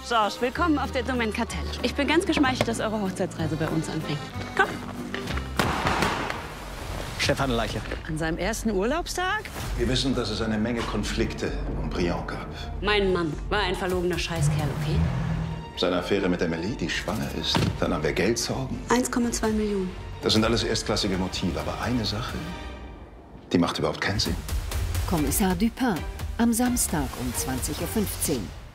Georges, willkommen auf der Domaine Cartel. Ich bin ganz geschmeichelt, dass eure Hochzeitsreise bei uns anfängt. Komm. Stefan Leiche. An seinem ersten Urlaubstag? Wir wissen, dass es eine Menge Konflikte um Briand gab. Mein Mann war ein verlogener Scheißkerl, okay? Seine Affäre mit Emily, die schwanger ist. Dann haben wir Geldsorgen. 1,2 Millionen. Das sind alles erstklassige Motive. Aber eine Sache, die macht überhaupt keinen Sinn. Kommissar Dupin. Am Samstag um 20:15 Uhr.